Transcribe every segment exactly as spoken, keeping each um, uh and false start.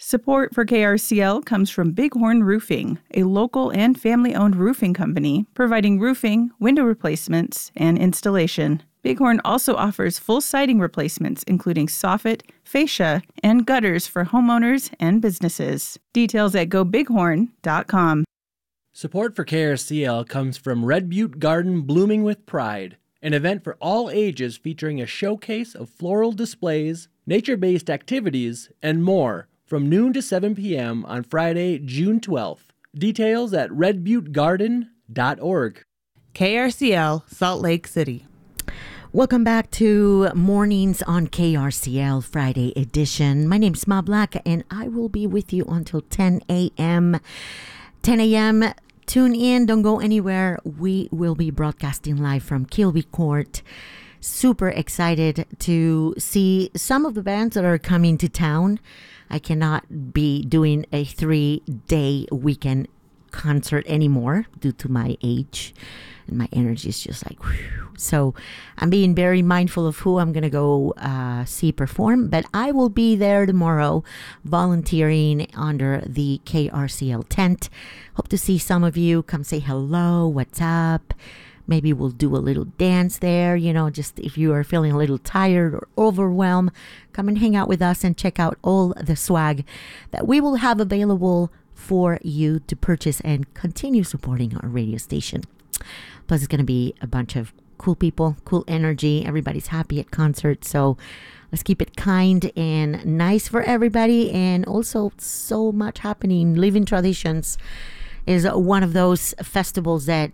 Support for K R C L comes from Bighorn Roofing, a local and family-owned roofing company providing roofing, window replacements, and installation. Bighorn also offers full siding replacements, including soffit, fascia, and gutters for homeowners and businesses. Details at go bighorn dot com. Support for K R C L comes from Red Butte Garden Blooming with Pride, an event for all ages featuring a showcase of floral displays, nature-based activities, and more from noon to seven p.m. on Friday, June twelfth. Details at red butte garden dot org. K R C L, Salt Lake City. Welcome back to Mornings on K R C L Friday edition. My name's Ma Black, and I will be with you until ten a.m. ten a.m. Tune in, don't go anywhere. We will be broadcasting live from Kilby Court. Super excited to see some of the bands that are coming to town. I cannot be doing a three-day weekend concert anymore due to my age. And my energy is just like, whew. So I'm being very mindful of who I'm going to go uh, see perform. But I will be there tomorrow volunteering under the K R C L tent. Hope to see some of you. Come say hello. What's up? Maybe we'll do a little dance there. You know, just if you are feeling a little tired or overwhelmed, come and hang out with us and check out all the swag that we will have available for you to purchase and continue supporting our radio station. Plus, it's going to be a bunch of cool people, cool energy. Everybody's happy at concerts. So let's keep it kind and nice for everybody. And also so much happening. Living Traditions is one of those festivals that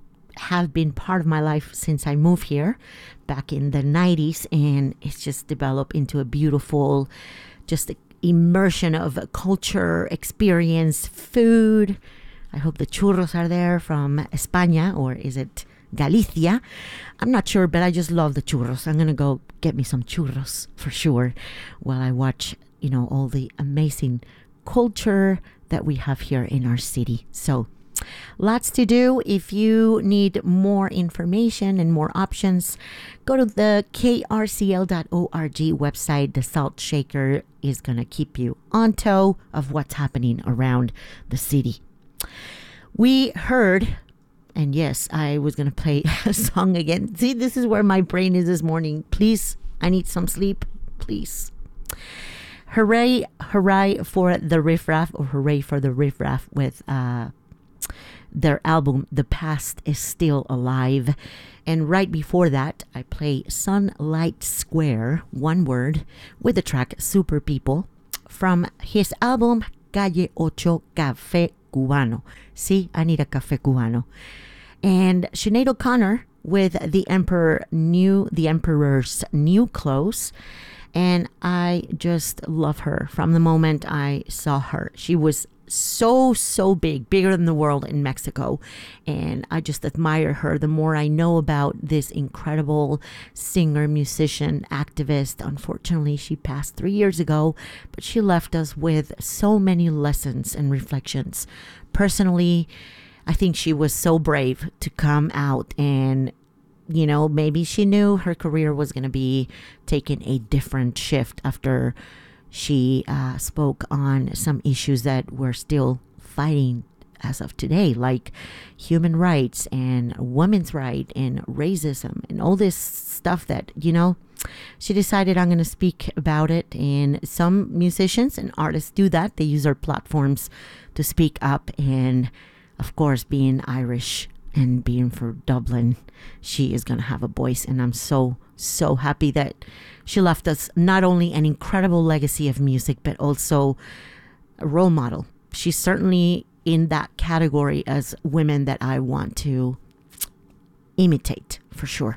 have been part of my life since I moved here back in the nineties. And it's just developed into a beautiful, just immersion of culture, experience, food. I hope the churros are there from España, or is it Galicia? I'm not sure, but I just love the churros. I'm going to go get me some churros for sure while I watch, you know, all the amazing culture that we have here in our city. So lots to do. If you need more information and more options, go to the K R C L dot org website. The Salt Shaker is going to keep you on toe of what's happening around the city. We heard, and yes, I was going to play a song again. See, this is where my brain is this morning. Please, I need some sleep. Please. Hooray, hooray for the Riff Raff, or hooray for the Riff Raff with uh, their album, The Past is Still Alive. And right before that, I play Sunlight Square, one word, with the track Super People from his album Calle Ocho Café Cubano. See, I need a café cubano. And Sinead O'Connor with the Emperor New, the Emperor's New Clothes. And I just love her from the moment I saw her. She was so, so big, bigger than the world in Mexico. And I just admire her. The more I know about this incredible singer, musician, activist. Unfortunately, she passed three years ago, but she left us with so many lessons and reflections. Personally, I think she was so brave to come out, and you know, maybe she knew her career was going to be taking a different shift after she uh, spoke on some issues that we're still fighting as of today, like human rights and women's rights and racism and all this stuff that, you know, she decided, I'm going to speak about it. And some musicians and artists do that. They use their platforms to speak up. And of course, being Irish and being from Dublin, she is going to have a voice. And I'm so, so happy that she left us not only an incredible legacy of music, but also a role model. She's certainly in that category as women that I want to imitate, for sure.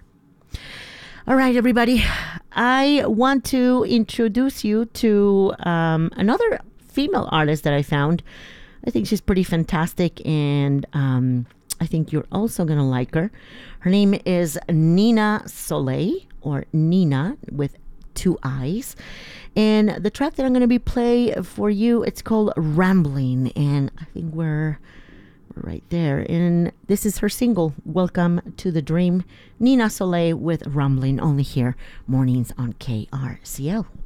All right, everybody. I want to introduce you to um, another female artist that I found. I think she's pretty fantastic, and um, I think you're also going to like her. Her name is Nina Soleil, or Nina with two eyes. And the track that I'm going to be play for you, it's called Rambling. And I think we're, we're right there. And this is her single, Welcome to the Dream. Nina Soleil with Rambling, only here, mornings on K R C L.